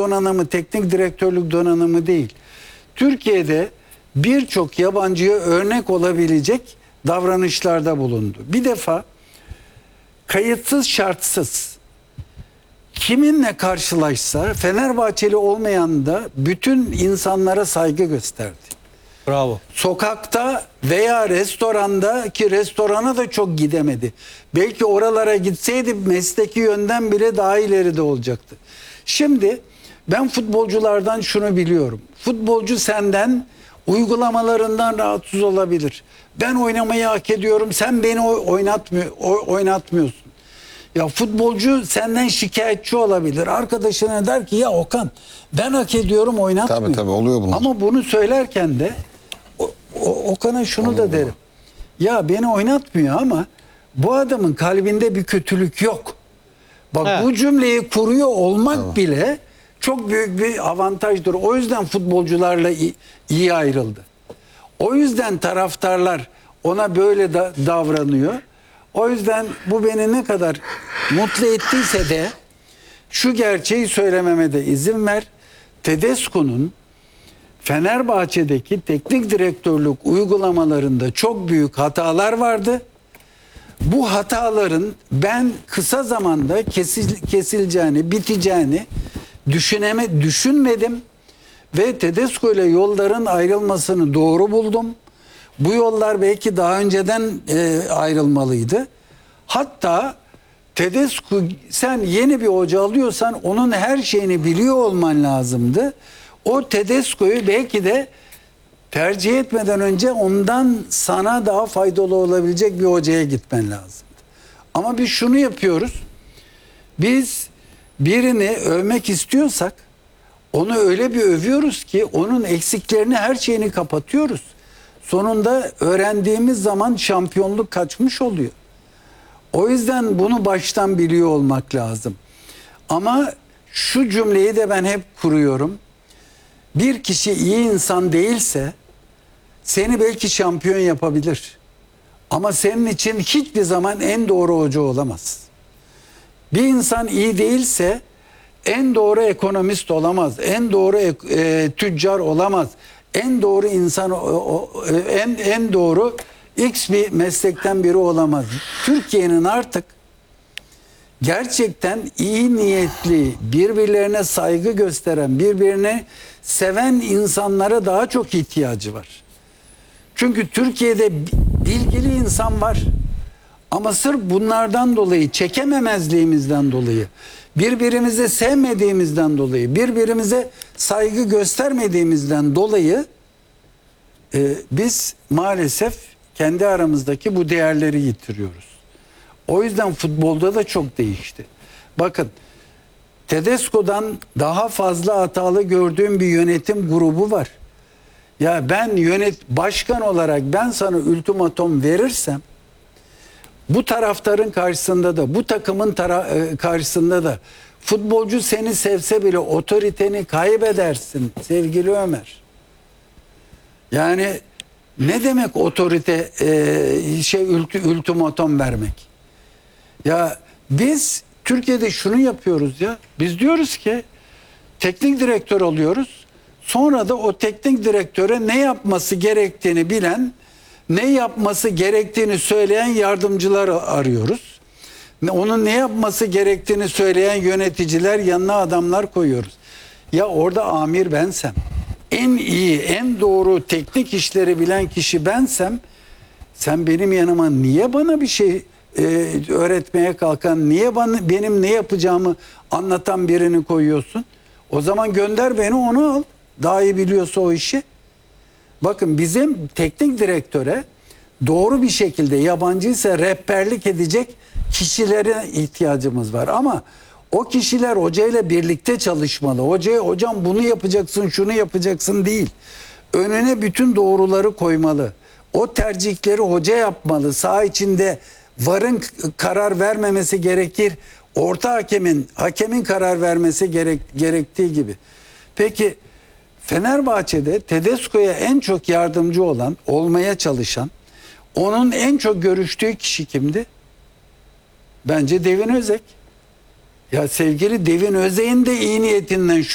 donanımı, teknik direktörlük donanımı değil. Türkiye'de birçok yabancıya örnek olabilecek davranışlarda bulundu. Bir defa kayıtsız şartsız kiminle karşılaşsa Fenerbahçeli olmayan da bütün insanlara saygı gösterdi. Bravo. Sokakta veya restoranda, ki restorana da çok gidemedi. Belki oralara gitseydi mesleki yönden bile daha ileride olacaktı. Şimdi ben futbolculardan şunu biliyorum. Futbolcu senden uygulamalarından rahatsız olabilir. Ben oynamayı hak ediyorum, sen beni oynatmıyorsun. Ya futbolcu senden şikayetçi olabilir. Arkadaşına der ki ya Okan ben hak ediyorum, oynatmıyor. Tabii oluyor bunlar. Ama bunu söylerken de Okan'a şunu da derim. Ya beni oynatmıyor ama bu adamın kalbinde bir kötülük yok. Bak Evet. bu cümleyi kuruyor olmak bile çok büyük bir avantajdır. O yüzden futbolcularla iyi ayrıldı. O yüzden taraftarlar ona böyle davranıyor. O yüzden bu beni ne kadar mutlu ettiyse de şu gerçeği söylememe de izin ver. Tedesco'nun Fenerbahçe'deki teknik direktörlük uygulamalarında çok büyük hatalar vardı. Bu hataların ben kısa zamanda kesileceğini, biteceğini düşünmedim ve Tedesco ile yolların ayrılmasını doğru buldum. Bu yollar belki daha önceden ayrılmalıydı. Hatta Tedesco, sen yeni bir hoca alıyorsan onun her şeyini biliyor olman lazımdı. O Tedesco'yu belki de tercih etmeden önce ondan sana daha faydalı olabilecek bir hocaya gitmen lazımdı. Ama biz şunu yapıyoruz. Biz birini övmek istiyorsak onu öyle bir övüyoruz ki onun eksiklerini, her şeyini kapatıyoruz. Sonunda öğrendiğimiz zaman şampiyonluk kaçmış oluyor. O yüzden bunu baştan biliyor olmak lazım. Ama şu cümleyi de ben hep kuruyorum. Bir kişi iyi insan değilse seni belki şampiyon yapabilir. Ama senin için hiçbir zaman en doğru hoca olamaz. Bir insan iyi değilse en doğru ekonomist olamaz. En doğru tüccar olamaz. En doğru insan, en doğru X bir meslekten biri olamaz. Türkiye'nin artık gerçekten iyi niyetli, birbirlerine saygı gösteren, birbirini seven insanlara daha çok ihtiyacı var. Çünkü Türkiye'de bilgili insan var. Ama sırf bunlardan dolayı, çekememezliğimizden dolayı, birbirimizi sevmediğimizden dolayı, birbirimize saygı göstermediğimizden dolayı biz maalesef kendi aramızdaki bu değerleri yitiriyoruz. O yüzden futbolda da çok değişti. Bakın, Tedesco'dan daha fazla hatalı gördüğüm bir yönetim grubu var. Ya ben başkan olarak ben sana ultimatom verirsem bu taraftarın karşısında da, bu takımın karşısında da futbolcu seni sevse bile otoriteni kaybedersin sevgili Ömer. Yani ne demek otorite, ultimatom vermek? Ya biz Türkiye'de şunu yapıyoruz ya. Biz diyoruz ki teknik direktör alıyoruz. Sonra da o teknik direktöre ne yapması gerektiğini bilen, ne yapması gerektiğini söyleyen yardımcılar arıyoruz. Onun ne yapması gerektiğini söyleyen yöneticiler, yanına adamlar koyuyoruz. Ya orada amir bensem, en iyi, en doğru teknik işleri bilen kişi bensem, sen benim yanıma niye bana bir şey öğretmeye kalkan, niye benim ne yapacağımı anlatan birini koyuyorsun? O zaman gönder beni, onu al. Daha iyi biliyorsa o işi. Bakın bizim teknik direktöre doğru bir şekilde, yabancıysa rehberlik edecek kişilere ihtiyacımız var. Ama o kişiler hocayla birlikte çalışmalı. Hocam bunu yapacaksın, şunu yapacaksın değil. Önüne bütün doğruları koymalı. O tercihleri hoca yapmalı. Saha içinde VAR'ın karar vermemesi gerekir. Orta hakemin karar vermesi gerektiği gibi. Peki Fenerbahçe'de Tedesco'ya en çok yardımcı olan, olmaya çalışan, onun en çok görüştüğü kişi kimdi? Bence Devin Özek. Ya sevgili Devin Özek'in de iyi niyetinden